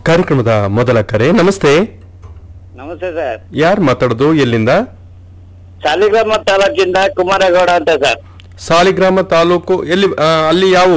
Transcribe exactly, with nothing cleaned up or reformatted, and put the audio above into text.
ಕಾರ್ಯಕ್ರಮದ ಮೊದಲ ಕರೆ. ನಮಸ್ತೆ. ನಮಸ್ತೆ ಸರ್. ಯಾರು ಮಾತಾಡೋದು, ಎಲ್ಲಿಂದ? ಸಾಲಿಗ್ರಾಮ ತಾಲೂಕಿಂದ ಕುಮಾರೇಗೌಡ ಅಂತ ಸರ್. ಸಾಲಿಗ್ರಾಮ ತಾಲೂಕು ಎಲ್ಲಿ? ಆ, ಅಲ್ಲಿ ಯಾವ